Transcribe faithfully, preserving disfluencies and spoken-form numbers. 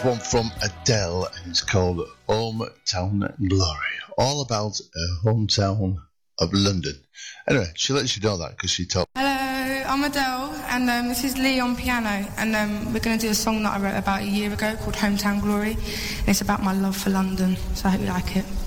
one from Adele, and it's called Hometown Glory. All about her hometown of London. Anyway, she lets you know that because she told. Hello, I'm Adele, and um, this is Lee on piano, and um, we're going to do a song that I wrote about a year ago called Hometown Glory, and it's about my love for London, so I hope you like it.